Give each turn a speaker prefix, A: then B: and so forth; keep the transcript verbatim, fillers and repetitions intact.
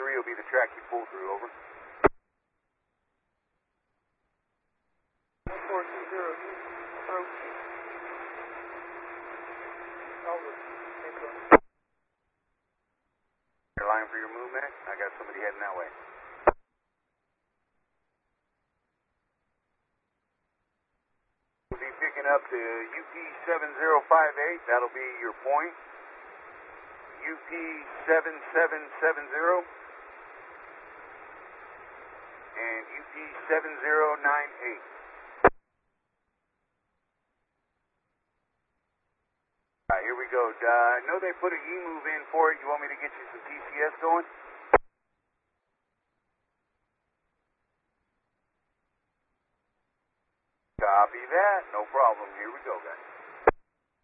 A: three will be the track you pull through, over.
B: four two zero, approach. Over.
A: Your line for your movement. I got somebody heading that way. We'll be picking up to U P seven zero five eight. That'll be your point. U P seven seven seven zero. And U P seven zero nine eight. All right, here we go. Uh, I know they put an E-move in for it. You want me to get you some T C S going? Copy that. No problem. Here we go.